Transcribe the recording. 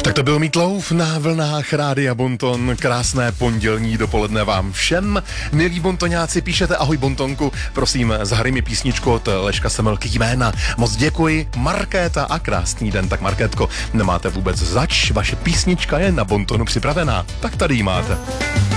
Tak to byl Meatloaf na vlnách Rádia Bonton. Krásné pondělní dopoledne vám všem. Milí bontoňáci, píšete ahoj Bontonku, prosím, zahraj mi písničku od Leška Semmelky Jména. Moc děkuji, Markéta, a krásný den. Tak Markétko, nemáte vůbec zač, vaše písnička je na Bontonu připravená. Tak tady ji máte.